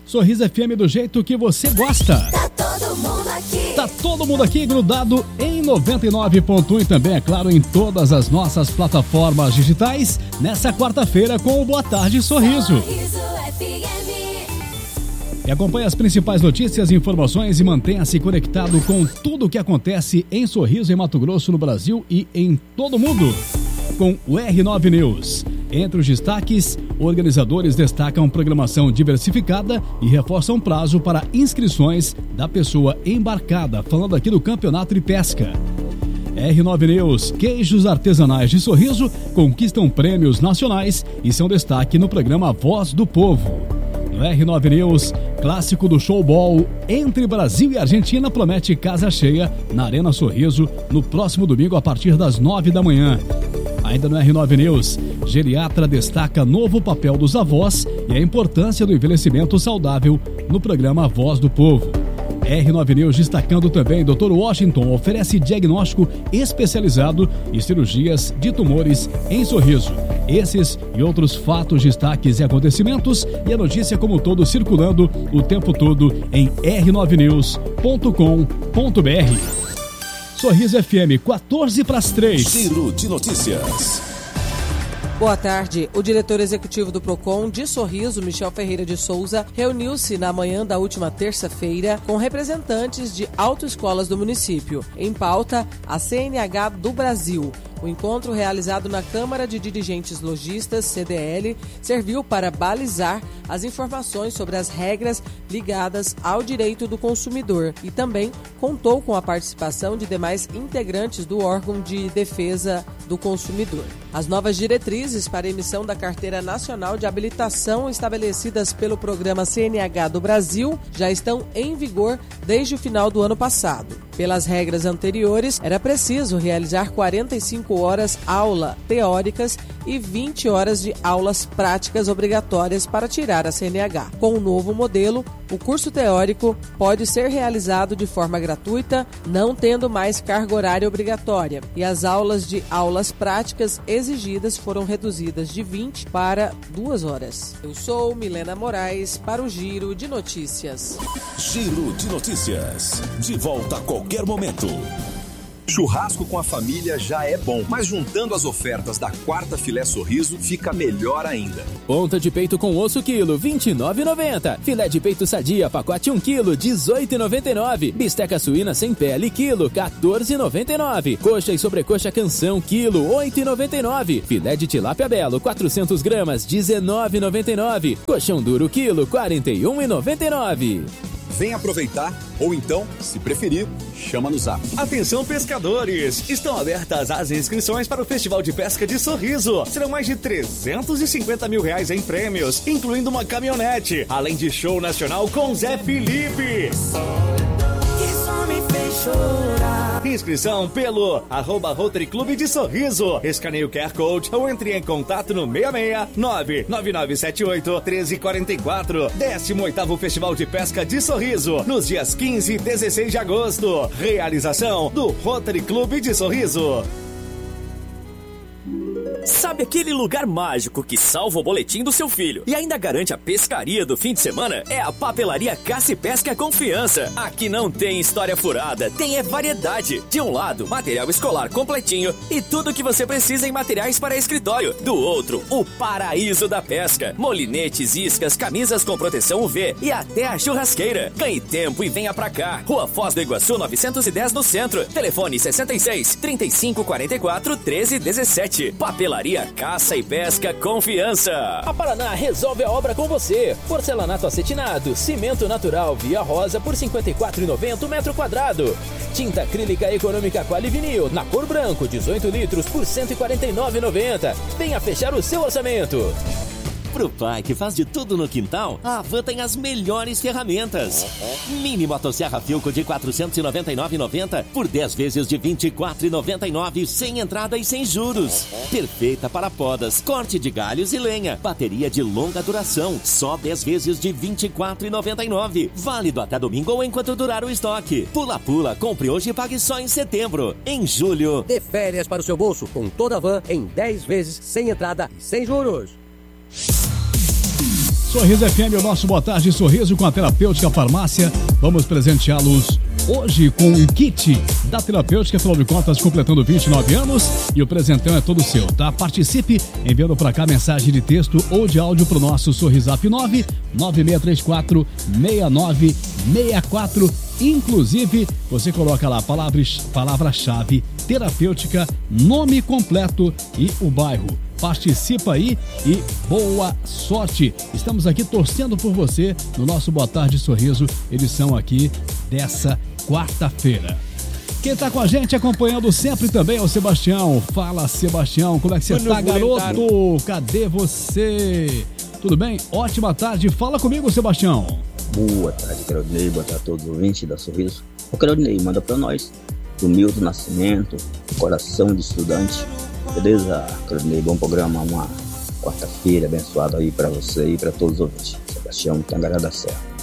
Sorriso FM do jeito que você gosta. Tá todo mundo aqui. Tá todo mundo aqui grudado em 99.1 e também, é claro, em todas as nossas plataformas digitais, nessa quarta-feira com o Boa Tarde Sorriso. Sorriso FM. E acompanhe as principais notícias e informações e mantenha-se conectado com tudo o que acontece em Sorriso, em Mato Grosso, no Brasil e em todo o mundo. Com o R9 News. Entre os destaques, organizadores destacam programação diversificada e reforçam prazo para inscrições da pessoa embarcada, falando aqui do Campeonato de Pesca. R9 News, queijos artesanais de Sorriso conquistam prêmios nacionais e são destaque no programa Voz do Povo. No R9 News, clássico do showball entre Brasil e Argentina promete casa cheia na Arena Sorriso no próximo domingo a partir das 9 da manhã. Ainda no R9 News, geriatra destaca novo papel dos avós e a importância do envelhecimento saudável no programa Voz do Povo. R9 News destacando também Dr. Washington oferece diagnóstico especializado e cirurgias de tumores em Sorriso. Esses e outros fatos, destaques e acontecimentos e a notícia como um todo circulando o tempo todo em r9news.com.br. Sorriso FM, 14 para as 3. Giro de notícias. Boa tarde. O diretor executivo do PROCON de Sorriso, Michel Ferreira de Souza, reuniu-se na manhã da última terça-feira com representantes de autoescolas do município. Em pauta, a CNH do Brasil. O encontro, realizado na Câmara de Dirigentes Lojistas, CDL, serviu para balizar as informações sobre as regras ligadas ao direito do consumidor e também contou com a participação de demais integrantes do órgão de defesa do consumidor. As novas diretrizes para a emissão da Carteira Nacional de Habilitação estabelecidas pelo Programa CNH do Brasil já estão em vigor desde o final do ano passado. Pelas regras anteriores, era preciso realizar 45 horas aula teóricas e 20 horas de aulas práticas obrigatórias para tirar a CNH. Com o novo modelo, o curso teórico pode ser realizado de forma gratuita, não tendo mais carga horária obrigatória, e as aulas práticas exigidas foram reduzidas de 20 para 2 horas. Eu sou Milena Moraes para o Giro de Notícias. Giro de Notícias. De volta a qualquer momento. Churrasco com a família já é bom, mas juntando as ofertas da quarta filé Sorriso fica melhor ainda. Ponta de peito com osso quilo, R$ 29,90. Filé de peito sadia, pacote 1 quilo, R$ 18,99. Bisteca suína sem pele, quilo, R$ 14,99. Coxa e sobrecoxa canção, quilo, R$ 8,99. Filé de tilápia belo, 400 gramas, R$ 19,99. Colchão duro, quilo, R$ 41,99. Vem aproveitar, ou então, se preferir, chama no zap. Atenção, pescadores! Estão abertas as inscrições para o Festival de Pesca de Sorriso. Serão mais de R$350 mil em prêmios, incluindo uma caminhonete, além de show nacional com Zé Felipe. Isso me fez chorar. Inscrição pelo @Rotary Clube de Sorriso. Escaneie o QR Code ou entre em contato no 66 99978 1344. 18º Festival de Pesca de Sorriso, nos dias 15 e 16 de agosto. Realização do Rotary Clube de Sorriso. Sabe aquele lugar mágico que salva o boletim do seu filho e ainda garante a pescaria do fim de semana? É a Papelaria Caça e Pesca Confiança. Aqui não tem história furada, tem variedade. De um lado, material escolar completinho e tudo que você precisa em materiais para escritório. Do outro, o paraíso da pesca. Molinetes, iscas, camisas com proteção UV e até a churrasqueira. Ganhe tempo e venha pra cá. Rua Foz do Iguaçu 910 no centro. Telefone 66 35 44 13 17. Papelaria Caça e Pesca Confiança. A Paraná resolve a obra com você. Porcelanato acetinado, cimento natural Via Rosa por R$ 54,90 o metro quadrado. Tinta acrílica econômica Quali Vinil na cor branco, 18 litros por R$ 149,90. Venha fechar o seu orçamento. Pro pai que faz de tudo no quintal, a Havan tem as melhores ferramentas. Mini motosserra Philco de R$ 499,90 por 10 vezes de R$ 24,99, sem entrada e sem juros. Perfeita para podas, corte de galhos e lenha. Bateria de longa duração, só 10 vezes de R$ 24,99. Válido até domingo ou enquanto durar o estoque. Pula, compre hoje e pague só em setembro. Em julho, dê férias para o seu bolso com toda a Havan em 10 vezes sem entrada e sem juros. Sorriso FM, o nosso Boa Tarde Sorriso com a Terapêutica Farmácia. Vamos presenteá-los hoje com um kit da Terapêutica, afinal de contas, completando 29 anos. E o presentão é todo seu, tá? Participe enviando para cá mensagem de texto ou de áudio para o nosso Sorrisap 996346964. Inclusive, você coloca lá palavra-chave terapêutica, nome completo e o bairro. Participa aí e boa sorte. Estamos aqui torcendo por você no nosso Boa Tarde Sorriso, edição aqui dessa quarta-feira. Quem tá com a gente acompanhando sempre também é o Sebastião. Fala, Sebastião, como é que você tá, garoto? Cadê você? Tudo bem? Ótima tarde. Fala comigo, Sebastião. Boa tarde, Claudinei. Boa tarde a todos os ouvintes da Sorriso. O Claudinei, manda pra nós do Milton Nascimento, Coração de Estudante. Beleza, Claudinei? Bom programa, uma quarta-feira abençoada aí pra você e pra todos os ouvintes. Sebastião, Tangará da Serra.